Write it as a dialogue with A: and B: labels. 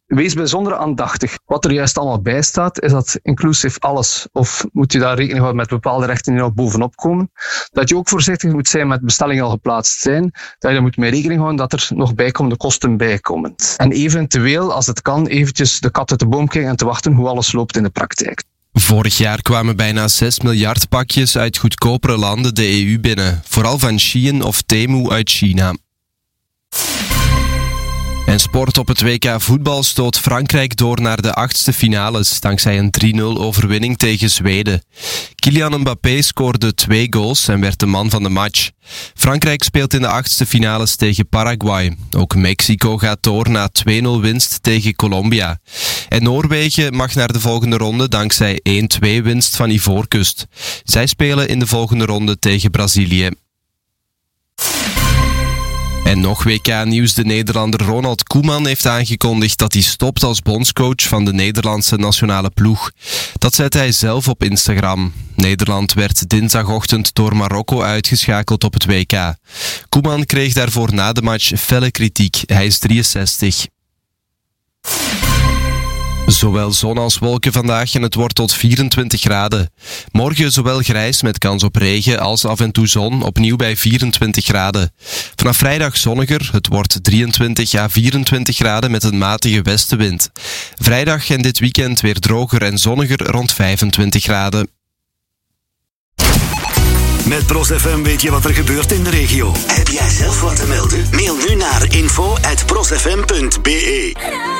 A: wees bijzonder aandachtig. Wat er juist allemaal bij staat, is dat inclusief alles, of moet je daar rekening houden met bepaalde rechten die nog bovenop komen, dat je ook voorzichtig moet zijn met bestellingen al geplaatst zijn, dat je er moet mee rekening houden dat er nog bijkomende kosten bijkomen. En eventueel, als het kan, eventjes de kat uit de boom kijken en te wachten hoe alles loopt in de praktijk.
B: Vorig jaar kwamen bijna 6 miljard pakjes uit goedkopere landen de EU binnen, vooral van Shein of Temu uit China. En sport op het WK voetbal stoot Frankrijk door naar de 8e finales, dankzij een 3-0 overwinning tegen Zweden. Kylian Mbappé scoorde 2 goals en werd de man van de match. Frankrijk speelt in de 8e finales tegen Paraguay. Ook Mexico gaat door na 2-0 winst tegen Colombia. En Noorwegen mag naar de volgende ronde dankzij 1-2 winst van Ivoorkust. Zij spelen in de volgende ronde tegen Brazilië. En nog WK-nieuws. De Nederlander Ronald Koeman heeft aangekondigd dat hij stopt als bondscoach van de Nederlandse nationale ploeg. Dat zet hij zelf op Instagram. Nederland werd dinsdagochtend door Marokko uitgeschakeld op het WK. Koeman kreeg daarvoor na de match felle kritiek. Hij is 63. Zowel zon als wolken vandaag en het wordt tot 24 graden. Morgen zowel grijs met kans op regen als af en toe zon, opnieuw bij 24 graden. Vanaf vrijdag zonniger, het wordt 23 à 24 graden met een matige westenwind. Vrijdag en dit weekend weer droger en zonniger rond 25 graden.
C: Met Pros FM weet je wat er gebeurt in de regio. Heb jij zelf wat te melden? Mail nu naar info@prosfm.be.